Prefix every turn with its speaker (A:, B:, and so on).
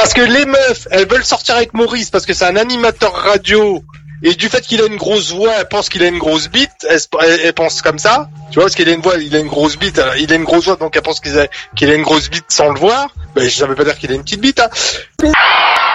A: Parce que les meufs, elles veulent sortir avec Maurice parce que c'est un animateur radio. Et du fait qu'il a une grosse voix, elles pensent qu'il a une grosse bite. Elles pensent comme ça. Tu vois, parce qu'il a une voix, il a une grosse bite. Il a une grosse voix, donc elles pensent qu'il a une grosse bite sans le voir. Ben, ça veut pas dire qu'il a une petite bite, hein.